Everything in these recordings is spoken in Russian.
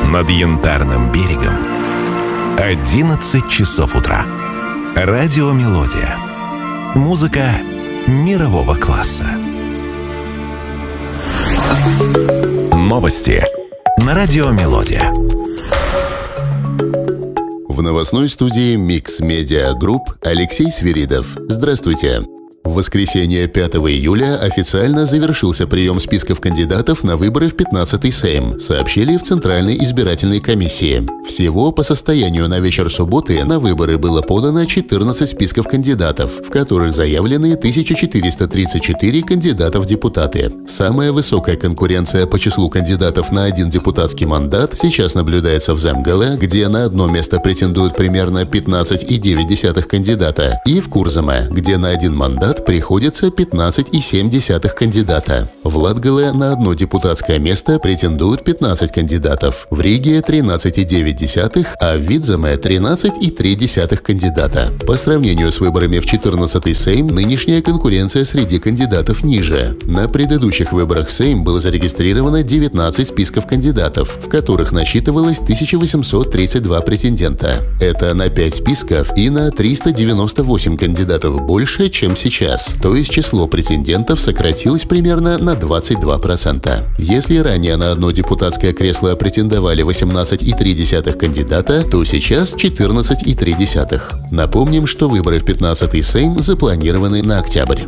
Над Янтарным берегом 11 часов утра. Радиомелодия. Музыка мирового класса. Новости на Радиомелодия. В новостной студии Mix Media Group Алексей Свиридов. Здравствуйте. В воскресенье 5 июля официально завершился прием списков кандидатов на выборы в 15-й Сейм, сообщили в Центральной избирательной комиссии. Всего по состоянию на вечер субботы на выборы было подано 14 списков кандидатов, в которых заявлены 1434 кандидата в депутаты. Самая высокая конкуренция по числу кандидатов на один депутатский мандат сейчас наблюдается в Земгале, где на одно место претендуют примерно 15,9 кандидата, и в Курзаме, где на один мандат приходится 15,7 кандидата. В Латгале на одно депутатское место претендуют 15 кандидатов, в Риге 13,9, а в Видземе 13,3 кандидата. По сравнению с выборами в 14-й Сейм, нынешняя конкуренция среди кандидатов ниже. На предыдущих выборах в Сейм было зарегистрировано 19 списков кандидатов, в которых насчитывалось 1832 претендента. Это на 5 списков и на 398 кандидатов больше, чем сейчас. То есть число претендентов сократилось примерно на 22%. Если ранее на одно депутатское кресло претендовали 18,3 кандидата, то сейчас 14,3. Напомним, что выборы в 15-й Сейм запланированы на октябрь.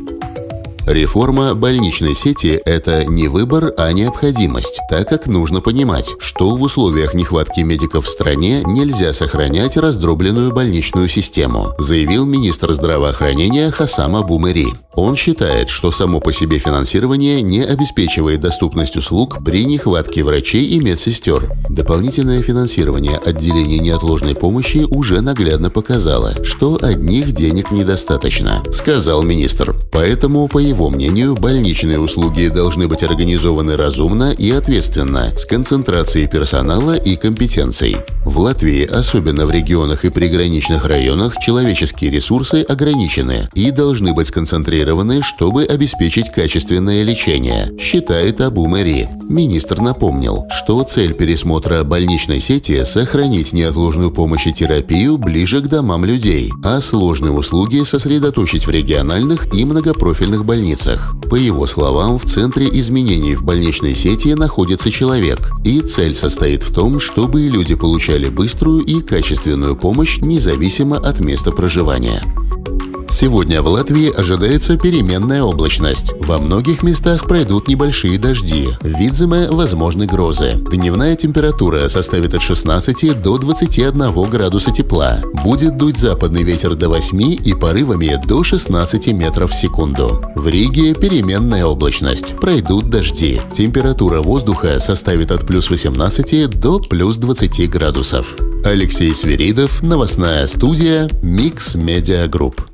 Реформа больничной сети – это не выбор, а необходимость, так как нужно понимать, что в условиях нехватки медиков в стране нельзя сохранять раздробленную больничную систему, заявил министр здравоохранения Хассам Абу Мери. Он считает, что само по себе финансирование не обеспечивает доступность услуг при нехватке врачей и медсестер. Дополнительное финансирование отделений неотложной помощи уже наглядно показало, что одних денег недостаточно, сказал министр. Поэтому, по его мнению, больничные услуги должны быть организованы разумно и ответственно, с концентрацией персонала и компетенций. В Латвии, особенно в регионах и приграничных районах, человеческие ресурсы ограничены и должны быть сконцентрированы, чтобы обеспечить качественное лечение, считает Абу Мери. Министр напомнил, что цель пересмотра больничной сети – сохранить неотложную помощь и терапию ближе к домам людей, а сложные услуги сосредоточить в региональных и многопрофильных больницах. По его словам, в центре изменений в больничной сети находится человек, и цель состоит в том, чтобы люди получали быструю и качественную помощь независимо от места проживания. Сегодня в Латвии ожидается переменная облачность. Во многих местах пройдут небольшие дожди. В Видземе возможны грозы. Дневная температура составит от 16 до 21 градуса тепла. Будет дуть западный ветер до 8 и порывами до 16 метров в секунду. В Риге переменная облачность. Пройдут дожди. Температура воздуха составит от плюс 18 до плюс 20 градусов. Алексей Свиридов, новостная студия Mix Media Group.